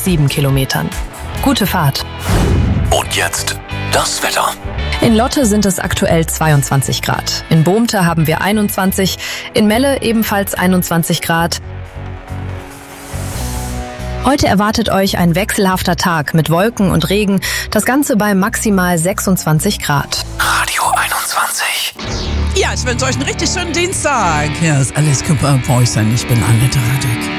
7 Kilometern. Gute Fahrt. Und jetzt das Wetter. In Lotte sind es aktuell 22 Grad. In Bohmte haben wir 21, in Melle ebenfalls 21 Grad. Heute erwartet euch ein wechselhafter Tag mit Wolken und Regen, das Ganze bei maximal 26 Grad. Radio 21. Ja, ich wünsche euch einen richtig schönen Dienstag. Hier ist Alice Cooper, Voice, und ich bin Annette Radek.